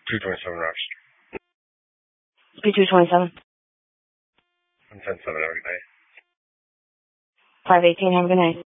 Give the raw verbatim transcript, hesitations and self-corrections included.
two twenty-seven Rush. B two twenty-seven. I'm ten seven, have a good night. five eighteen, have a good night.